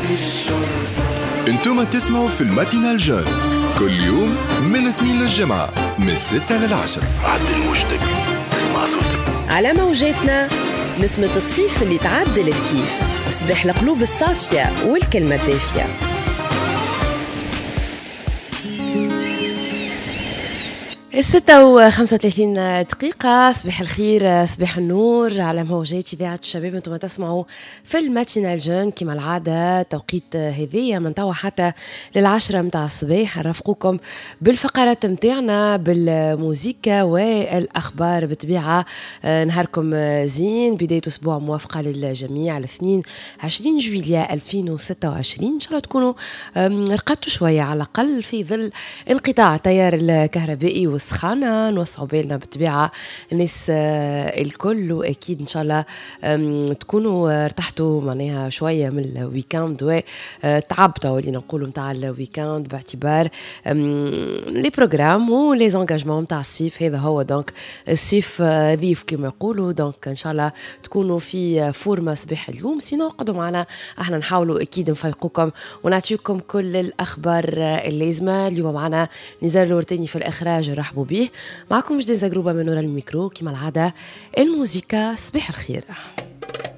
انتم تسمعوا في الماتينال جون كل يوم من الاثنين للجمعة من 6 ل10. عد الموجتك تسمع صوتك على موجاتنا. نسمة الصيف اللي تعدل الكيف، صباح القلوب الصافية والكلمة الدافية. 6:35 صباح الخير، صباح النور على موجات إذاعة الشباب. انتم تسمعوا في الماتينال جون كما العادة توقيت هذية من توا حتى لل10 متاع الصباح. نرافقوكم بالفقرات متاعنا بالموسيقى والأخبار بطبيعة. نهاركم زين، بداية أسبوع موافقة للجميع الاثنين 20 جويلية 2026. إن شاء الله تكونوا رقدتوا شوية على الأقل في ظل انقطاع التيار الكهربائي والسخانة. نوسعوا بالنا بالطبيعة الناس الكل، وأكيد إن شاء الله تكونوا ارتحتوا معناها شوية من الويكاند وتعبتوا اللي نقولوا متاع الويكاند، باعتبار لي بروغرام ولي زانجاجمون متاع الصيف. هذا هو دونك الصيف ضيف كما يقولوا. دونك إن شاء الله تكونوا في فورمة صباح اليوم. سينو قعدوا معنا، احنا نحاولوا أكيد نفيقوكم ونعطيكم كل الأخبار اللازمة. اليوم معنا نزار الورتاني في الإخراج، رحبوا به. معكم جديد زغروبة من وراء الميكرو كما العادة الموسيقى. صباح الخير.